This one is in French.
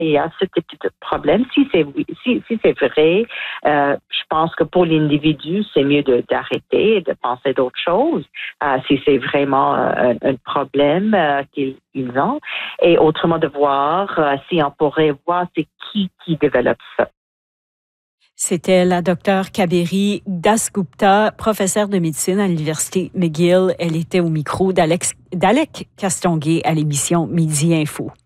il y a ce type de problème. Si c'est vrai, je pense que pour l'individu, c'est mieux d'arrêter et de penser d'autres choses. Si c'est vraiment un problème qu'ils ont. Et autrement de voir si on pourrait voir c'est qui développe ça. C'était la docteure Kaberi Dasgupta, professeure de médecine à l'Université McGill. Elle était au micro d'Alec Castonguay à l'émission Midi Info.